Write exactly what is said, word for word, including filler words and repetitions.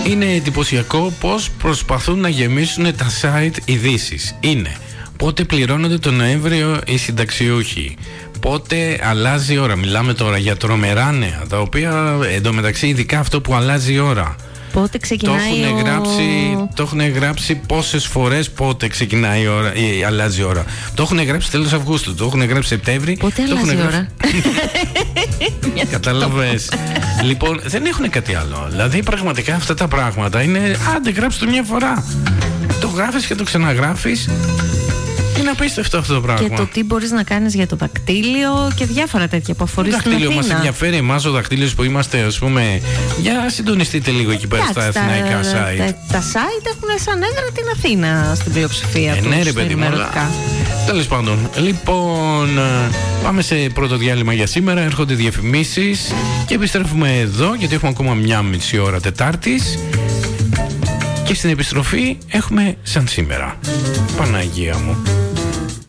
Είναι εντυπωσιακό πως προσπαθούν να γεμίσουν τα site ειδήσεις. Είναι πότε πληρώνονται τον Νοέμβριο οι συνταξιούχοι, πότε αλλάζει η ώρα. Μιλάμε τώρα για τρομερά νέα, τα οποία εντωμεταξύ ειδικά αυτό που αλλάζει η ώρα. Πότε ξεκινάει το έχουν ο... γράψει, το έχουν γράψει πόσες φορές πότε ξεκινάει η ώρα, ή αλλάζει η ώρα. Το έχουν γράψει τέλος Αυγούστου, το έχουν γράψει Σεπτέμβρη. Πότε το αλλάζει η γράψει... ώρα. Καταλαβες. Λοιπόν, δεν έχουν κάτι άλλο. Δηλαδή πραγματικά αυτά τα πράγματα είναι, άντε γράψει το μια φορά. Το γράφεις και το ξαναγράφεις. Είναι απίστευτο αυτό το πράγμα. Και το τι μπορείς να κάνεις για το δακτύλιο και διάφορα τέτοια που αφορούν στην Αθήνα. Το δακτύλιο μας ενδιαφέρει εμάς ο δακτύλιος που είμαστε, ας πούμε. Για συντονιστείτε λίγο εκεί πέρα στα αθηναϊκά site. Τα, τα site έχουν σαν έδρα την Αθήνα στην πλειοψηφία ε, τους. Ναι, ρε παιδί μου. Τέλος πάντων. Λοιπόν, πάμε σε πρώτο διάλειμμα για σήμερα. Έρχονται διαφημίσεις και επιστρέφουμε εδώ, γιατί έχουμε ακόμα μια μισή ώρα Τετάρτης. Και στην επιστροφή έχουμε σαν σήμερα. Παναγία μου.